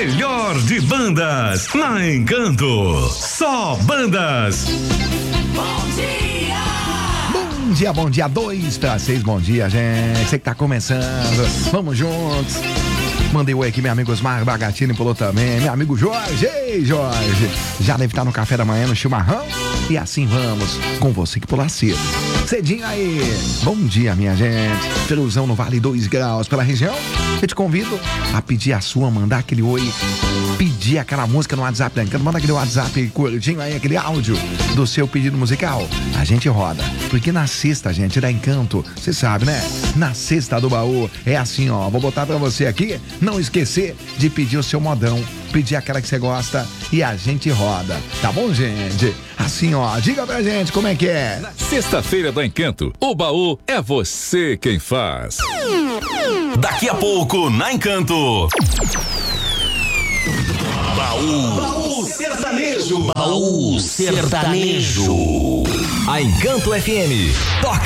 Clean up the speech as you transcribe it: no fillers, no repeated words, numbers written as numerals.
melhor de bandas na Encanto. Só bandas. Bom dia, 2:06, bom dia, gente. Você que tá começando, vamos juntos. Mandei oi aqui, meu amigo Osmar Bagatini pulou também, meu amigo Jorge. Ei, Jorge, já deve estar no café da manhã, no chimarrão. E assim vamos, com você que pula cedo. Cedinho aí, bom dia, minha gente. Feluzão no Vale 2 graus pela região. Eu te convido a pedir a sua, mandar aquele oi, pedir aquela música no WhatsApp da Encanto. Manda aquele WhatsApp curtinho aí, aquele áudio do seu pedido musical. A gente roda, porque na sexta, gente, da Encanto, você sabe, né? Na sexta do baú, é assim, ó. Vou botar pra você aqui, não esquecer de pedir o seu modão, pedir aquela que você gosta e a gente roda. Tá bom, gente? Assim, ó, diga pra gente como é que é. Na sexta-feira do Encanto, o baú é você quem faz. Daqui a pouco, na Encanto. Baú Sertanejo. Baú Sertanejo. A Encanto FM toca